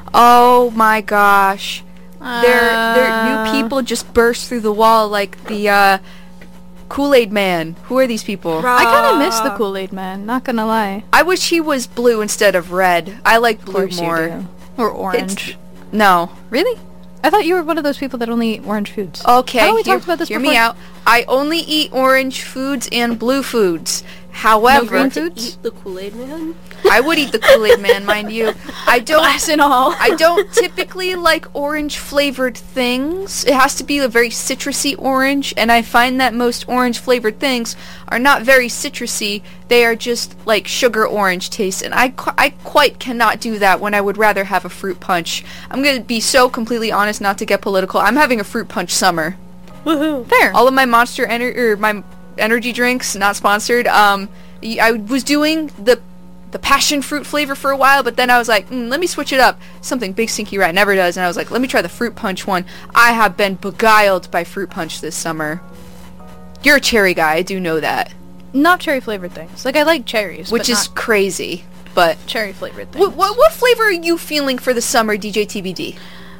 Oh my gosh. Their new people just burst through the wall like the Kool-Aid Man. Who are these people? I kind of miss the Kool-Aid Man, not gonna lie. I wish he was blue instead of red. I like blue more. Or orange. No. Really? I thought you were one of those people that only eat orange foods. Okay, Haven't we talked about this hear before? me out. I only eat orange foods and blue foods. However, green foods? Eat the Kool-Aid Man? I would eat the Kool-Aid Man, mind you. I Glass and all. I don't typically like orange flavored things. It has to be a very citrusy orange, and I find that most orange flavored things are not very citrusy. They are just like sugar orange taste, and I quite cannot do that when I would rather have a fruit punch. I'm going to be so completely honest, not to get political. I'm having a fruit punch summer. Woohoo. Fair. All of my Monster my energy drinks, not sponsored. I was doing the passion fruit flavor for a while, but then I was like, let me switch it up. Something Big Stinky Rat never does, and I was like, let me try the fruit punch one. I have been beguiled by fruit punch this summer. You're a cherry guy, I do know that. Not cherry flavored things. Like, I like cherries, Which but is not crazy, but... cherry flavored things. What flavor are you feeling for the summer, DJ TBD?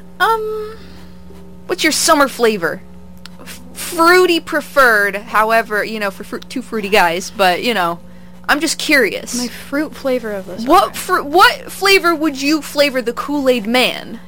What's your summer flavor? Fruity preferred, however, for two fruity guys, but, I'm just curious. My fruit flavor of this summer. What flavor would you flavor the Kool-Aid Man?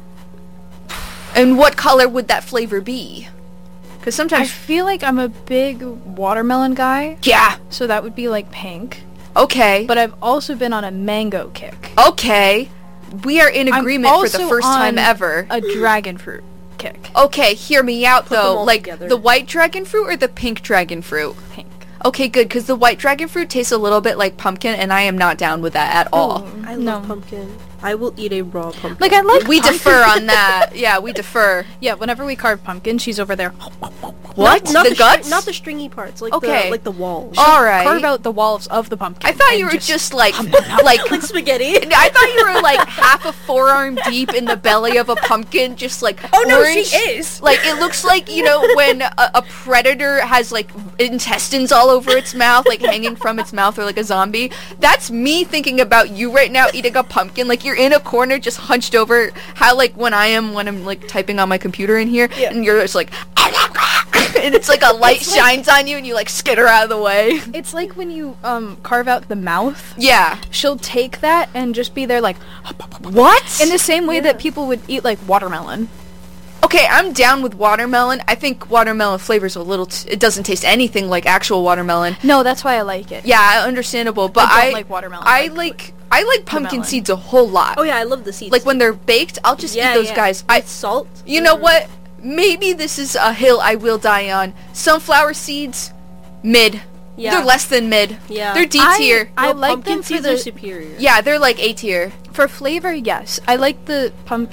And what color would that flavor be? Because I sometimes... feel like I'm a big watermelon guy, Yeah, so that would be like pink. okay. But I've also been on a mango kick. Okay. We are in agreement for the also first time on ever. A dragon fruit kick. Okay, hear me out, them though. all Like, together. the white dragon fruit or the pink dragon fruit? Pink. Okay, good, because the white dragon fruit tastes a little bit like pumpkin, and I am not down with that at all. I love pumpkin. I will eat a raw pumpkin. Like, I like We pumpkin. defer on that. Yeah, we defer. Yeah, whenever we carve pumpkin, she's over there. What? Not the guts? not the stringy parts, like Okay. the walls. All right. Carve out the walls of the pumpkin. I thought and you were just like like spaghetti. I thought you were like half a forearm deep in the belly of a pumpkin, just like orange. is. Like it looks like when a predator has like intestines all over its mouth, like hanging from its mouth, or like a zombie. That's me thinking about you right now eating a pumpkin. Like you're in a corner, just hunched over. How like when I'm like typing on my computer in here, and you're just like. And it's like a light shines on you and you like skitter out of the way. It's like when you carve out the mouth. Yeah. She'll take that and just be there like What? in the same way that people would eat like watermelon. Okay, I'm down with watermelon. I think watermelon flavor's a little... it doesn't taste anything like actual watermelon. No, that's why I like it. Yeah, understandable, but I don't like watermelon. I like pumpkin melon. seeds a whole lot. Oh yeah, I love the seeds. Like when they're baked, I'll just eat those guys. With salt. You know what? Maybe this is a hill I will die on. Sunflower seeds, mid. Yeah. They're less than mid. Yeah. They're D tier. I No, like pumpkin them for seeds are the superior. Yeah, they're like A tier. for flavor. Yes, I like the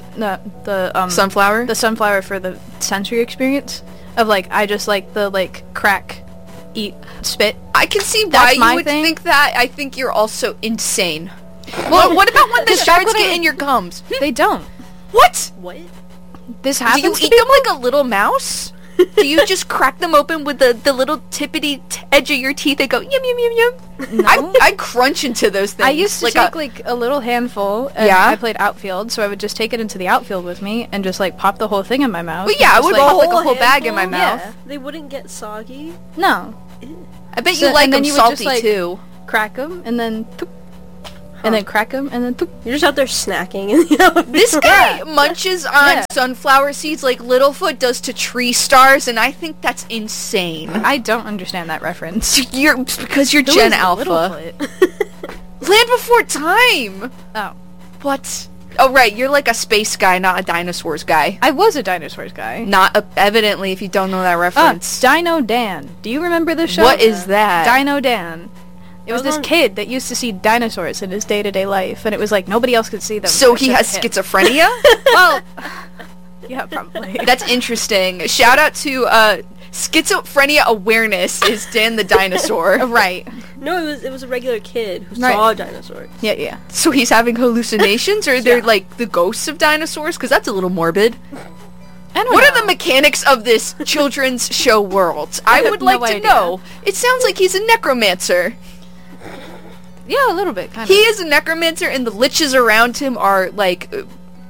Sunflower? the sunflower for the sensory experience of like I just like the like crack, eat, spit. I can see why That's my you would thing. think that. I think you're also insane. Well, what about when the 'Cause back shards when get I- in your gums? They don't. What? What? This Do happens. you to eat them like a little mouse? Do you just crack them open with the little tippity edge of your teeth and go yum yum yum yum? No. I crunch into those things. I used to like take a little handful, and Yeah? I played outfield, so I would just take it into the outfield with me and just like pop the whole thing in my mouth. Well, yeah, I and would just, pop like a whole bag in my handful? mouth. Yeah. They wouldn't get soggy. No, I bet So- you like and then them you would just, salty like- too. crack them and then, toop, and then crack them and then. Toop. You're just out there snacking, and you know. This guy munches on Yeah. sunflower seeds like Littlefoot does to tree stars, and I think that's insane. I don't understand that reference. Because you're Who Gen is Alpha. Littlefoot? Land Before Time! Oh, What? Oh, right, you're like a space guy, not a dinosaurs guy. I was a dinosaurs guy. Not evidently, if you don't know that reference. Dino Dan. Do you remember this show? What is that? Dino Dan. It was was this on- kid that used to see dinosaurs in his day-to-day life, and it was like nobody else could see them. So he has except him. schizophrenia? Well, yeah, probably. That's interesting. Shout out to schizophrenia awareness is Dan the dinosaur. Right. No, it was a regular kid who Right. saw dinosaurs. Yeah, yeah. So he's having hallucinations, or they're Yeah. like the ghosts of dinosaurs? Because that's a little morbid. I don't What know. are the mechanics of this children's show world? I have would like no to idea. know. It sounds like he's a necromancer. Yeah, a little bit, kind He of. is a necromancer, and the liches around him are like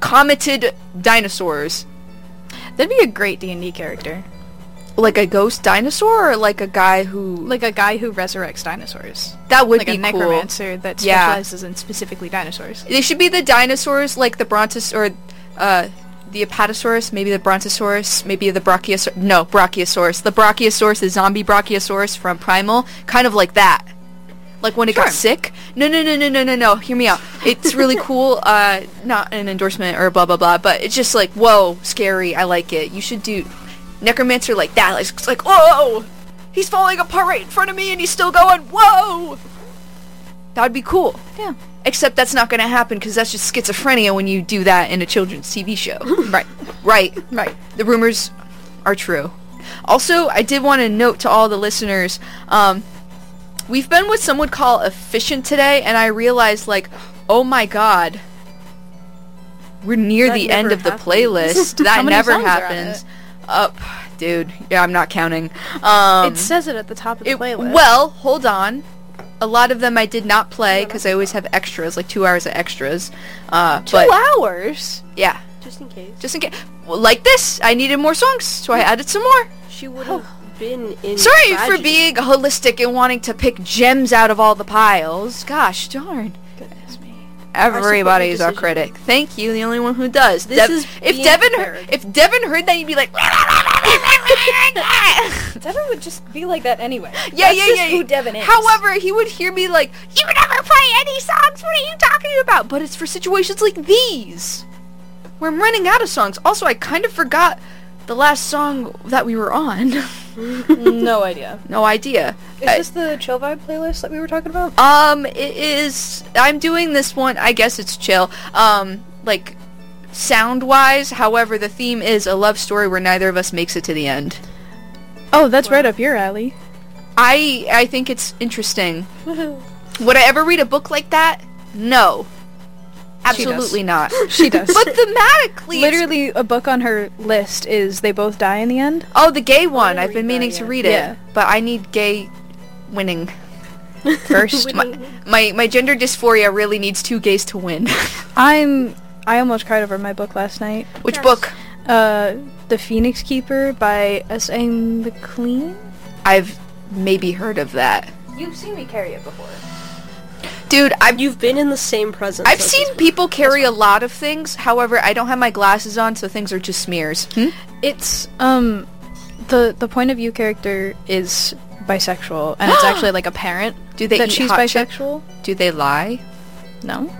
cometed dinosaurs. That'd be a great D&D character. Like a ghost dinosaur, or like a guy who... Like a guy who resurrects dinosaurs. That would like be a cool. necromancer that Yeah. specializes in specifically dinosaurs. They should be the dinosaurs, like the Brontos... or, the Apatosaurus, maybe the Brontosaurus, maybe the Brachiosaurus... No, Brachiosaurus. The Brachiosaurus, the zombie Brachiosaurus from Primal. Kind of like that. Like when it got Sure. sick. No. Hear me out. It's really cool. Not an endorsement or blah, blah, blah. But it's just like, whoa, scary. I like it. You should do... Necromancer like that. It's like, whoa! He's falling apart right in front of me and he's still going, whoa! That would be cool. Yeah. Except that's not going to happen because that's just schizophrenia when you do that in a children's TV show. Right. Right. The rumors are true. Also, I did want to note to all the listeners, we've been what some would call efficient today, and I realized, like, oh my god, we're near That the never end of the happens. playlist. How That many never songs are on happens. Dude, yeah, I'm not counting. It says it at the top of the playlist. Well, hold on. A lot of them I did not play because I always have extras, like 2 hours of extras. 2 But hours? yeah, Just in case. just in case. Well, like this, I needed more songs, so I added some more. She would have been in Sorry for tragedy. being holistic and wanting to pick gems out of all the piles. Gosh darn. Goodness me. Everybody's your our decision. critic. Thank you, the only one who does. This is if being Devin prepared. if Devin heard that, he'd be like, Devin would just be like that anyway. yeah. who Devin is. However, he would hear me like, you never play any songs. What are you talking about? But it's for situations like these where I'm running out of songs. Also, I kind of forgot the last song that we were on. No idea. No idea. Is this the chill vibe playlist that we were talking about? It is. I'm doing this one. I guess it's chill. Like sound wise. However, the theme is a love story where neither of us makes it to the end. Oh, that's right up your alley. I think it's interesting. Would I ever read a book like that? No. She does. Absolutely not. She does. But thematically, it's- Literally, a book on her list is They Both Die in the End. oh, the gay one. didn't I've been read that meaning to yet. read it, Yeah. but I need gay winning first. Winning. my gender dysphoria really needs 2 gays to win. I almost cried over my book last night. Which Yes. book? The Phoenix Keeper by S.A. McLean. I've maybe heard of that. You've seen me carry it before. Dude, You've been in the same presence. I've as seen this people carry a lot of things. However, I don't have my glasses on, so things are just smears. It's the point of view character is bisexual, and it's actually like apparent Do they that eat she's hot chip? bisexual. Do they lie? No.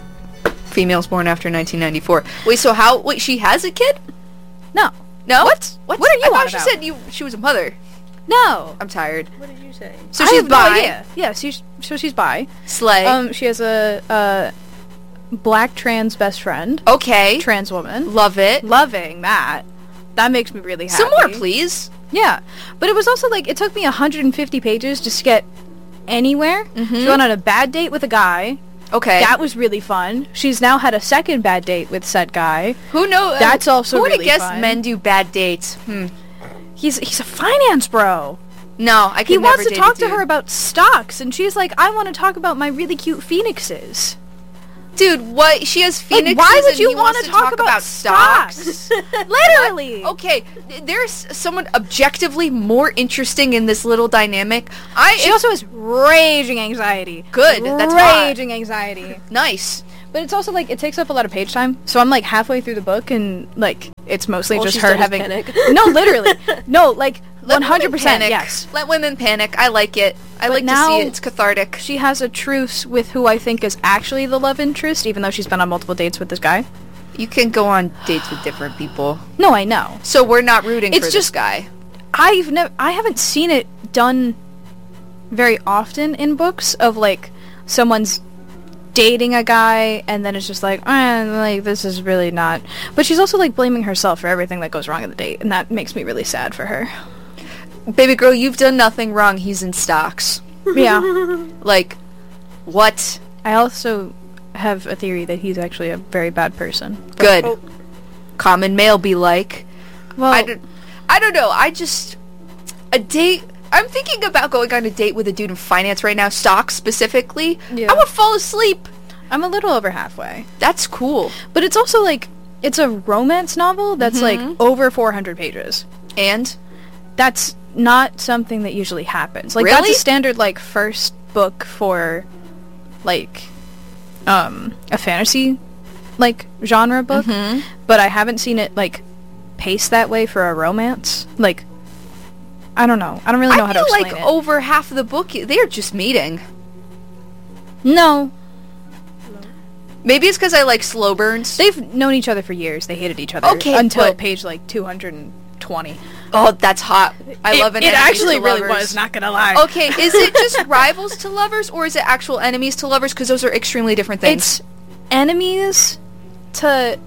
Females born after 1994. Wait, so wait, she has a kid? No. No? What? What are you I thought on she about? said she was a mother. No. I'm tired. What did you say? So I she's have no bi. idea. Yeah, so she's bi. Slay. She has a black trans best friend, Okay. trans woman. Love it. Loving that. That makes me really happy. Some more, please. Yeah, but it was also like it took me 150 pages just to get anywhere. She went on a bad date with a guy. Okay. That was really fun. She's now had a second bad date with said guy. Who knows? That's also Who would have really guessed fun. men do bad dates? He's a finance bro. No, I could He never wants to date a talk to dude. her about stocks, and she's like, "I want to talk about my really cute phoenixes." Dude, what? She has phoenixes Like, why would and you he want wants to talk about stocks? Literally. Okay, there's someone objectively more interesting in this little dynamic. She also has raging anxiety. Good, that's hot. raging anxiety. Nice. But it's also like it takes up a lot of page time. So I'm like halfway through the book and like it's mostly All just she's her done is having panic. No, literally. No, like Let 100%. women panic. Yes. Let women panic. I like it. I But like to now- see it. It's cathartic. She has a truce with who I think is actually the love interest, even though she's been on multiple dates with this guy. You can go on dates with different people. No, I know. So we're not rooting It's for this just- guy. I haven't seen it done very often in books of like someone's dating a guy and then it's just like this is really not. But she's also like blaming herself for everything that goes wrong in the date, and that makes me really sad for her. Baby girl, you've done nothing wrong. He's in stocks. Yeah. Like, what? I also have a theory that he's actually a very bad person. Good. Oh. Common male be like. Well, I don't know. A date. I'm thinking about going on a date with a dude in finance right now, stocks specifically. Yeah. I would fall asleep. I'm a little over halfway. That's cool. But it's also, like, it's a romance novel that's, like, over 400 pages. And? That's not something that usually happens. Like, Really? that's a standard, like, first book for, like, a fantasy, like, genre book. But I haven't seen it, like, paced that way for a romance. Like, I don't know. I don't really know how to explain like it. over half of the book, they're just meeting. No. Maybe it's because I like slow burns. They've known each other for years. They hated each other. Okay, until but- page, like, 220. Oh, that's hot. I love an It enemies actually to really lovers. was, not gonna lie. Okay, is it just rivals to lovers, or is it actual enemies to lovers? Because those are extremely different things. It's enemies to,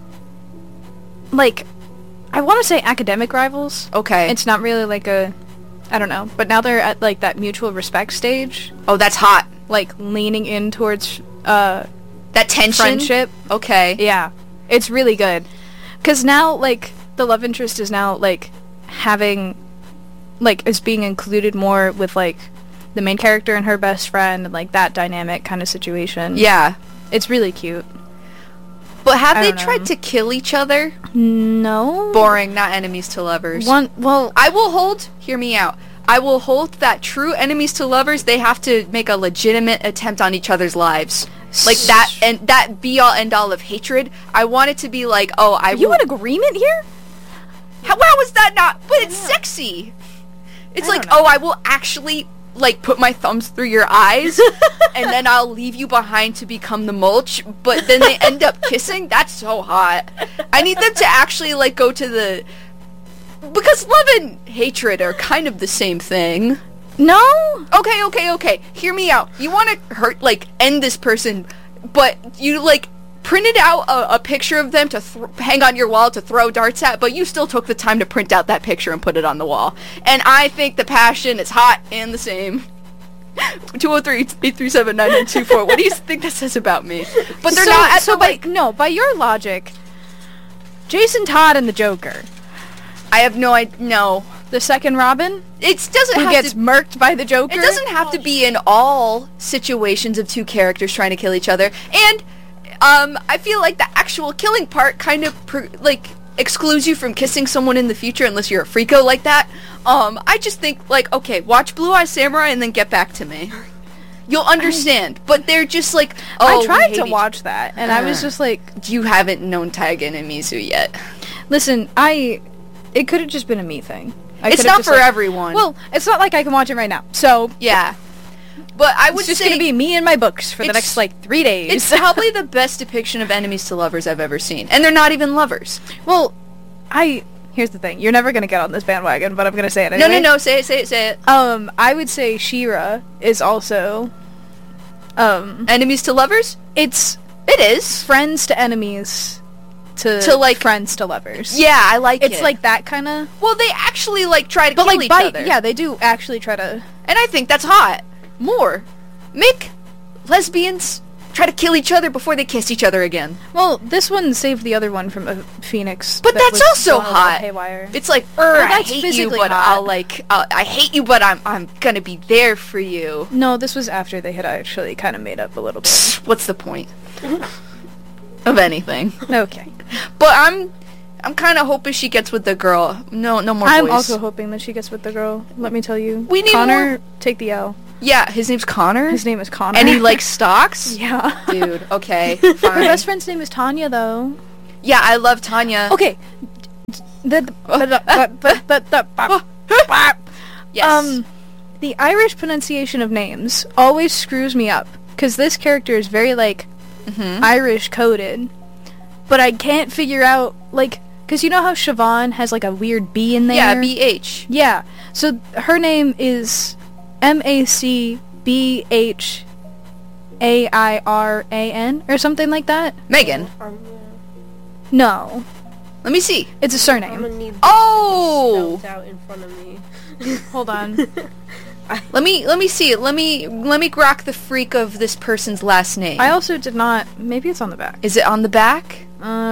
like, I want to say academic rivals. Okay. It's not really like a, I don't know, but now they're at, like, that mutual respect stage, Oh, that's hot. like, leaning in towards, That tension? friendship. Okay. Yeah. It's really good. Because now, like, the love interest is now, like, having, like, is being included more with, like, the main character and her best friend, and, like, that dynamic kind of situation. Yeah. It's really cute. But have I they don't know. tried to kill each other? No. Boring, not enemies to lovers. Well, I will hold, hear me out. I will hold that true enemies to lovers, they have to make a legitimate attempt on each other's lives. Like that, and that be all end all of hatred. I want it to be like, oh, I are you will. in agreement here? How is that not? But it's sexy. It's I like, don't know. oh, I will actually like put my thumbs through your eyes, and then I'll leave you behind to become the mulch. But then they end up kissing. That's so hot. I need them to actually like go to the, because love and hatred are kind of the same thing. No. Okay. Hear me out. You want to end this person, but you like printed out a picture of them to hang on your wall to throw darts at, but you still took the time to print out that picture and put it on the wall. And I think the passion is hot and the same. 203-837-9924. What do you think that says about me? But they're not at the, by your logic, Jason Todd and the Joker, I have no idea. No. the second Robin, It doesn't who have gets to... murked by the Joker. It doesn't have to be in all situations of two characters trying to kill each other. And I feel like the actual killing part kind of excludes you from kissing someone in the future unless you're a freako like that. I just think like, okay, watch Blue Eye Samurai and then get back to me. You'll understand. But they're just like, oh, I tried we to hate watch that, and I was just like, You haven't known Taiga and Mizu yet. listen, it could have just been a me thing. It's not for everyone. Well, it's not like I can watch it right now. So Yeah. But I would it's just say gonna be me and my books for the it's- next 3 days. it's probably the best depiction of enemies to lovers I've ever seen. And they're not even lovers. Well, here's the thing. You're never gonna get on this bandwagon, but I'm gonna say it anyway. No, say it. I would say She-Ra is also, Enemies to lovers? it is friends to enemies to like- friends to lovers. Yeah, I like it. It's like that kind of. Well, they actually like try to But kill like each by other. yeah, they do actually try to. And I think that's hot. More. Make lesbians try to kill each other before they kiss each other again. Well, this one saved the other one from a phoenix. But that that's was also going a little hot. Haywire. It's like, Well, I that's hate you, physically but hot. I hate you, but I'm gonna be there for you. No, this was after they had actually kind of made up a little bit. What's the point of anything? Okay. But I'm kind of hoping she gets with the girl. No more I'm boys. also hoping that she gets with the girl. Let me tell you. We need Connor, more- take the L. Yeah, his name's Connor. His name is Connor. And he likes stocks. Yeah. Dude, okay, Her fine. best friend's name is Tanya, though. Yeah, I love Tanya. Okay. Yes. The Irish pronunciation of names always screws me up because this character is very like Irish coded, but I can't figure out like because you know how Siobhan has like a weird B in there. Yeah, BH. Yeah. So her name is MacBhairan or something like that. Megan. No, Let me see. it's a I'm surname. gonna need Oh! spelled out in front of me. Hold on. Let me see it. Let me grok the freak of this person's last name. I also did not. Maybe it's on the back. Is it on the back?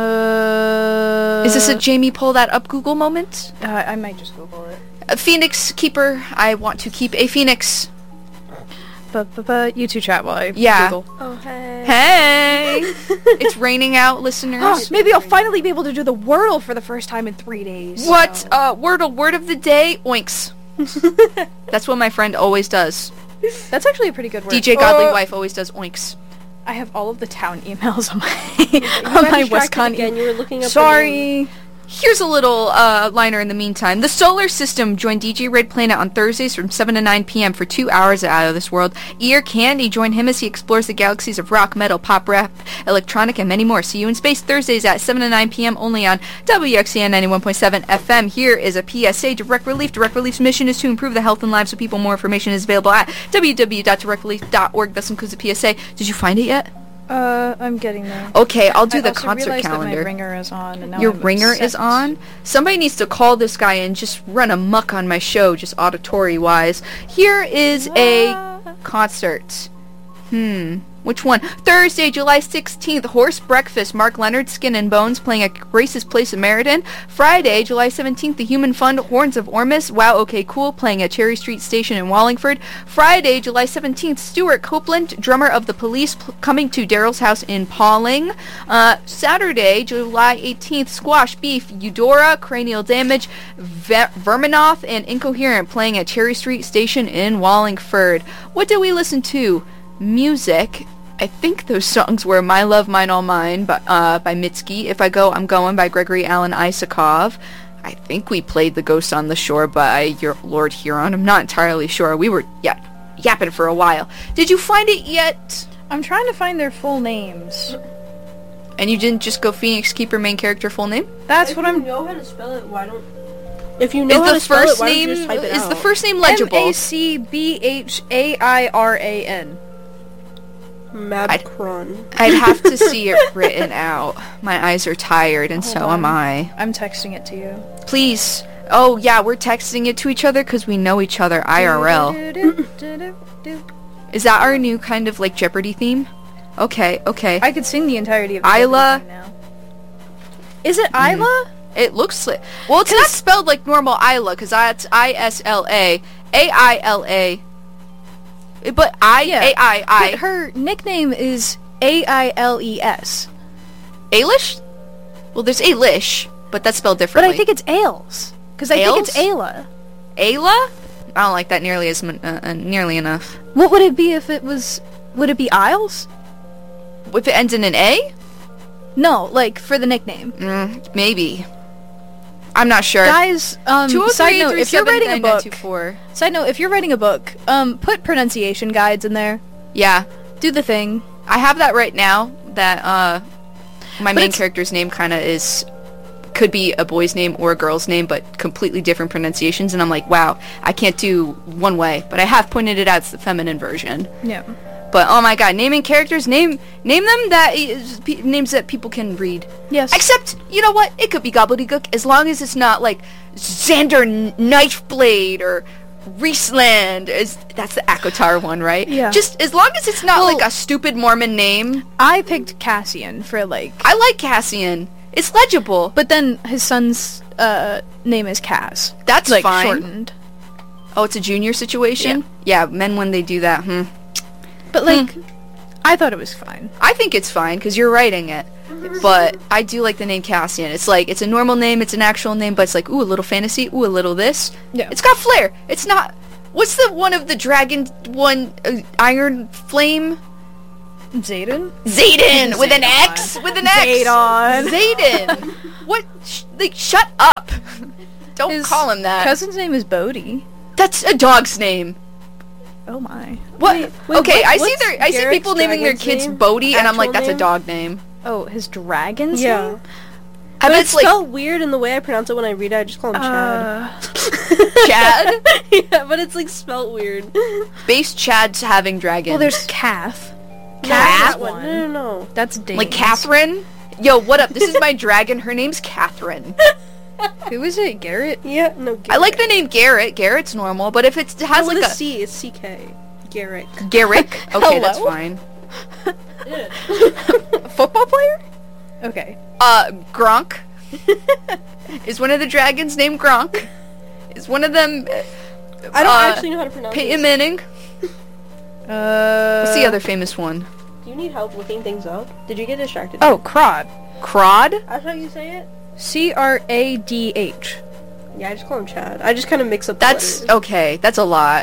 Is this a Jamie pull that up Google moment? I might just Google it. A phoenix keeper. I want to keep a phoenix. YouTube chat while I Yeah. Google. Oh, hey. Hey! It's raining out, listeners. Maybe I'll finally be able to do the Wordle for the first time in 3 days. What? so- Wordle, word of the day, oinks. That's what my friend always does. That's actually a pretty good word. DJ Godly Wife always does oinks. I have all of the town emails on You on got my distracted WestCon. again. You were looking up. Sorry. Here's a little liner in the meantime. The Solar System joined DJ Red Planet on Thursdays from 7 to 9 p.m. for 2 hours at Out of This World. Ear Candy join him as he explores the galaxies of rock, metal, pop, rap, electronic, and many more. See you in space Thursdays at 7 to 9 p.m. only on WXCN 91.7 FM. Here is a PSA. Direct Relief. Direct Relief's mission is to improve the health and lives of people. More information is available at www.directrelief.org. That includes a PSA. Did you find it yet? I'm getting there. Okay, I'll do the I also concert realized calendar. That my ringer is on. And now Your I'm ringer upset. is on? Somebody needs to call this guy and just run amok on my show, just auditory-wise. Here is a concert. Which one? Thursday, July 16th, Horse Breakfast, Mark Leonard, Skin and Bones, playing at Grace's Place in Meriden. Friday, July 17th, The Human Fund, Horns of Ormus, Wow Okay Cool, playing at Cherry Street Station in Wallingford. Friday, July 17th, Stuart Copeland, drummer of The Police, coming to Daryl's house in Pauling. Saturday, July 18th, Squash Beef, Eudora, Cranial Damage, Verminoth, and Incoherent, playing at Cherry Street Station in Wallingford. What did we listen to? Music. I think those songs were My Love, Mine, All Mine by Mitski, If I Go, I'm Going by Gregory Alan Isakov. I think we played The Ghost on the Shore by Your Lord Huron. I'm not entirely sure. We were yapping for a while. Did you find it yet? I'm trying to find their full names. And you didn't just go Phoenix Keeper main character full name? That's If what you I'm... know how to spell it, why don't? If you know how to Is the spell it, first why don't name you just type it is out? the first name legible? MACBHAIRAN. Mabcron. I'd have to see it written out. My eyes are tired, and so am I. I'm texting it to you. Please. Oh, yeah, we're texting it to each other because we know each other IRL. Is that our new kind of, like, Jeopardy theme? Okay. I could sing the entirety of the Isla. Jeopardy now. Is it Isla? It looks like... Well, it's not spelled like normal Isla, because that's I-S-L-A. A-I-L-A. But I. But her nickname is Ailes. Ailish? Well, there's Ailish, but that's spelled But differently. I think it's Ailes. Because I think it's Ayla. Ayla? I don't like that nearly enough. What would it be if it was... Would it be Isles? If it ends in an A? No, like, for the nickname. Maybe. I'm not sure. Guys, side note, if you're writing a book... 203-79924. Side note, if you're writing a book, put pronunciation guides in there. Yeah. Do the thing. I have that right now, that, my main it's- character's name kind of could be a boy's name or a girl's name, but completely different pronunciations, and I'm like, wow, I can't do one way, but I have pointed it out, it's the feminine version. Yeah. But, oh my god, naming characters, name them names that people can read. Yes. Except, you know what, it could be gobbledygook, as long as it's not, like, Xander Knifeblade, or Riesland, that's the Akotar one, right? Yeah. Just, as long as it's not, Well- like, a stupid Mormon name. I picked Cassian for, like... I like Cassian. It's legible. But then his son's name is Cass. That's like, fine. shortened. Oh, it's a junior situation? Yeah, men when they do that, But, like, I thought it was fine. I think it's fine, because you're writing it. But I do like the name Cassian. It's like, it's a normal name, it's an actual name, but it's like, ooh, a little fantasy, ooh, a little this. Yeah. It's got flair. It's not... What's the one of the dragon one, Iron Flame? Zayden? Zayden! With an X! With an X! Zaydon. Zayden! What? Shut up! Don't His call him that. cousin's name is Bodhi. That's a dog's name. Oh my. What? Wait, okay, I what's see Garrett's people naming their dragon's kids name? Bodhi, and I'm like, Actual that's a name? dog name. Oh, his dragon's Yeah. name? I But bet it's it's like spelled weird in the way I pronounce it when I read it. I just call him Chad. Chad. Yeah, but it's like spelled weird. Base Chad's having dragons. Well, there's Kath. No, Cat? that one. No. That's Dane's. like Catherine. Yo, what up? This is my dragon. Her name's Catherine. Who is it? Garrett? Yeah, no. I like the name Garrett. Garrett's normal, but if it has With like a a C, it's CK. Garrick. Garrick, okay, that's Hello? fine. A football player? Okay. Gronk is one of the dragons named Gronk. Is one of them I don't actually know how to pronounce Peyton it. Manning? What's the other famous one? Do you need help looking things up? Did you get distracted? Oh, Crod. Crod? That's how you say it? Cradh. Yeah, I just call him Chad. I just kind of mix up the That's letters. okay. That's a lot.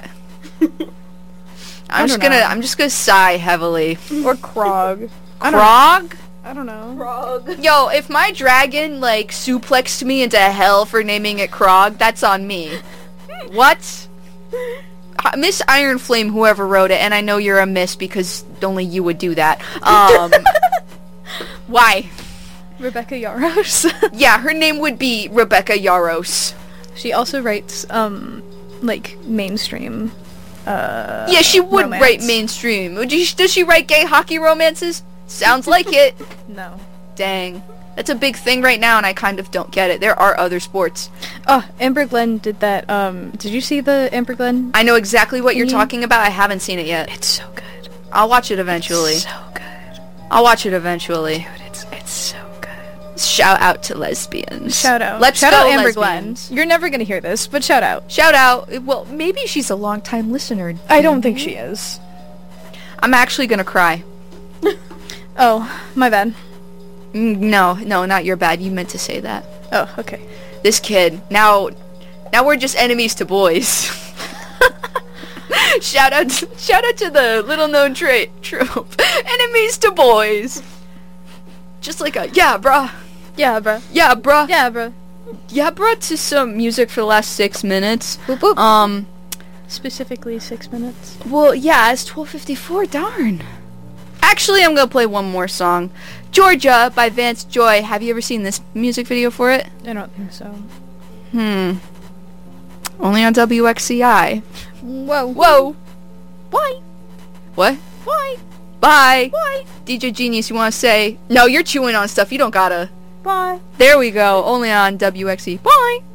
I'm don't just gonna sigh heavily. Or Krog. Krog? I don't know. Frog. Yo, if my dragon like suplexed me into hell for naming it Krog, that's on me. What? Miss Iron Flame, whoever wrote it, and I know you're a miss because only you would do that. Why? Rebecca Yaros. Yeah, her name would be Rebecca Yaros. She also writes, like, mainstream, Yeah, she would romance. write mainstream. Does she write gay hockey romances? Sounds like it. No. Dang. That's a big thing right now, and I kind of don't get it. There are other sports. Oh, Amber Glenn did that, did you see the Amber Glenn? I know exactly what you're Mhm. talking about. I haven't seen it yet. It's so good. I'll watch it eventually. So good. I'll watch it eventually. Dude, it's so good. Shout out to lesbians. Shout out. Let's shout go, out Amber lesbians. Glenn. You're never gonna hear this, but shout out. Shout out. Well, maybe she's a long-time listener. I don't think she is. I'm actually gonna cry. Oh, my bad. No, not your bad. You meant to say that. Oh, okay. This kid. Now we're just enemies to boys. shout out to the little-known trope. Enemies to boys. Just like a yeah, bruh. Yeah, bruh. Yeah, bruh. Yeah, bruh. Yeah, bruh. To some music for the last 6 minutes. Boop, boop. Specifically 6 minutes. Well, yeah, it's 12:54. Darn. Actually, I'm gonna play one more song. Georgia by Vance Joy. Have you ever seen this music video for it? I don't think so. Only on WXCI. Whoa. Whoa. Why? What? Why? Bye. Why? DJ Genius, you wanna say? No, you're chewing on stuff. You don't gotta. Why? There we go. Only on WXC. Bye.